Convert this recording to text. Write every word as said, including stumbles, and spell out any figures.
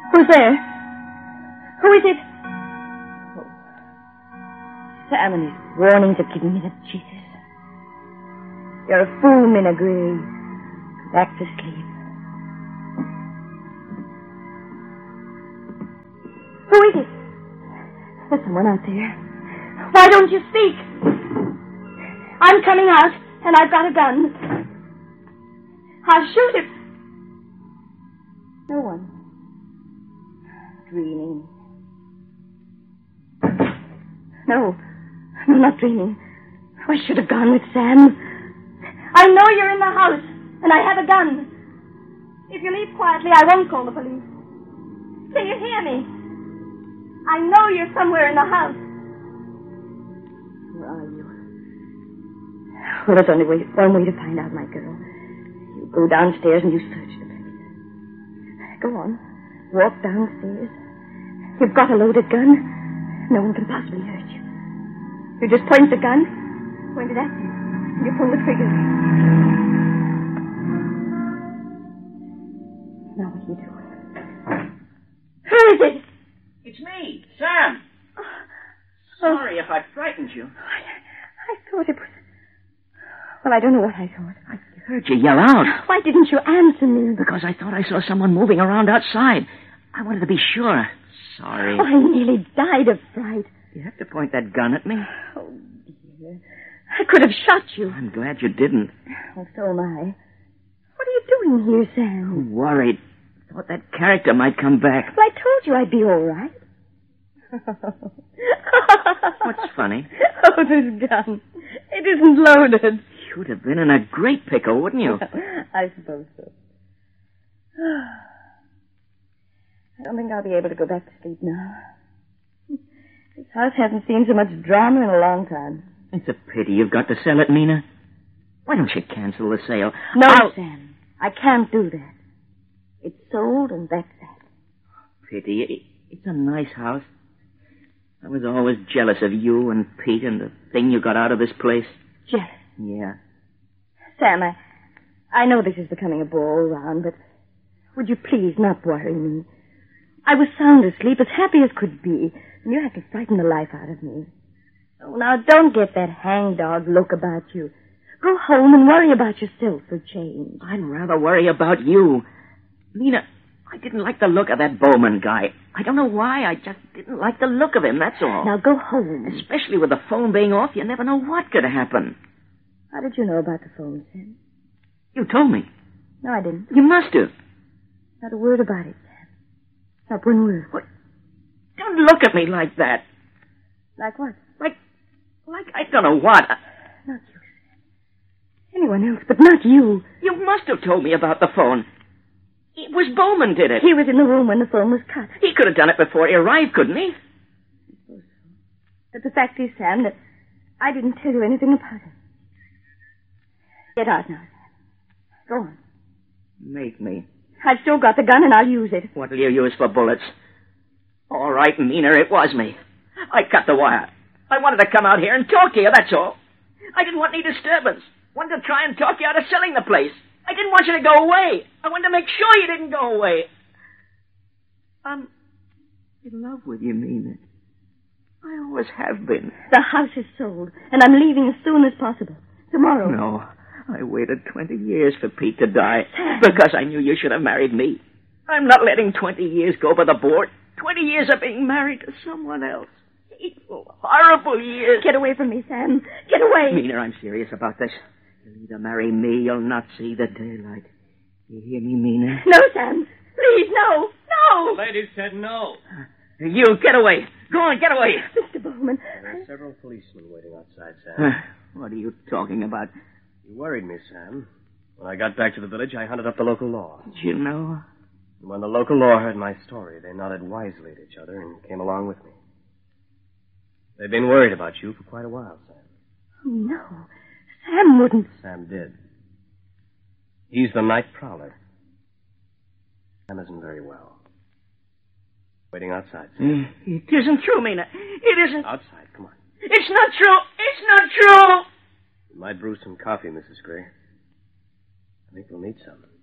Who's there? Who is it? Oh. Sam and his warnings are giving me the Jesus. You're a fool, Minna Gray. Go back to sleep. Who is it? There's someone out there. Why don't you speak? I'm coming out, and I've got a gun. I'll shoot him. No one. Dreaming. No, I'm not dreaming. I should have gone with Sam. I know you're in the house, and I have a gun. If you leave quietly, I won't call the police. Can you hear me? I know you're somewhere in the house. Where are you? Well, there's only way, one way to find out, my girl. You go downstairs and you search the place. Go on. Walk downstairs. You've got a loaded gun. No one can possibly hurt you. You just point the gun, point it at me, and you pull the trigger. Now what do you do? Who is it? It's me, Sam. Oh. Sorry if I frightened you. I, I thought it was... Well, I don't know what I thought. I heard you yell out. Why didn't you answer me? Because I thought I saw someone moving around outside. I wanted to be sure. Sorry. Oh, I nearly died of fright. You have to point that gun at me? Oh, dear. I could have shot you. I'm glad you didn't. Oh, so am I. What are you doing here, Sam? I'm worried. Thought that character might come back. Well, I told you I'd be all right. What's funny? Oh, this gun. It isn't loaded. You'd have been in a great pickle, wouldn't you? I suppose so. I don't think I'll be able to go back to sleep now. This house hasn't seen so much drama in a long time. It's a pity you've got to sell it, Mina. Why don't you cancel the sale? No, I'll... Sam. I can't do that. It's sold, and that's that. Pity. It's a nice house. I was always jealous of you and Pete and the thing you got out of this place. Jealous? Yeah. Sam, I, I know this is becoming a ball round, but would you please not worry me? I was sound asleep, as happy as could be, and you had to frighten the life out of me. Oh, now don't get that hangdog look about you. Go home and worry about yourself for change. I'd rather worry about you. Mina, I didn't like the look of that Bowman guy. I don't know why. I just didn't like the look of him, that's all. Now go home. Especially with the phone being off, you never know what could happen. How did you know about the phone, Sam? You told me. No, I didn't. You must have. Not a word about it, Sam. Not one word. What? Don't look at me like that. Like what? Like, like I don't know what. Not you, Sam. Anyone else, but not you. You must have told me about the phone. It was Bowman did it. He was in the room when the phone was cut. He could have done it before he arrived, couldn't he? I suppose so. But the fact is, Sam, that I didn't tell you anything about it. Get out now, Sam. Go on. Make me. I've still got the gun, and I'll use it. What'll you use for bullets? All right, Mina, it was me. I cut the wire. I wanted to come out here and talk to you, that's all. I didn't want any disturbance. Wanted to try and talk you out of selling the place. I didn't want you to go away. I wanted to make sure you didn't go away. I'm in love with you, Mina. I always have been. The house is sold, and I'm leaving as soon as possible. Tomorrow. No, I waited twenty years for Pete to die because I knew you should have married me. I'm not letting twenty years go by the board. Twenty years of being married to someone else. Hateful, horrible years. Get away from me, Sam. Get away. Mina, I'm serious about this. You'll either marry me, you'll not see the daylight. You hear me, Mina? No, Sam. Please, no. No. The lady said no. You, get away. Go on, get away. Mister Bowman. There are several policemen waiting outside, Sam. Uh, what are you talking about? You worried me, Sam. When I got back to the village, I hunted up the local law. Did you know? And when the local law heard my story, they nodded wisely at each other and came along with me. They've been worried about you for quite a while, Sam. No. Sam wouldn't. Sam did. He's the night prowler. Sam isn't very well. Waiting outside, Sam. It isn't true, Mina. It isn't. Outside, come on. It's not true. It's not true. You might brew some coffee, Missus Gray. I think we'll need some.